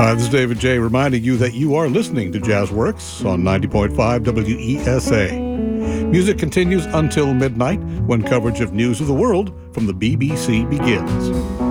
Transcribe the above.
Hi, this is David J. reminding you that you are listening to Jazzworks on 90.5 WESA. Music continues until midnight when coverage of news of the world from the BBC begins.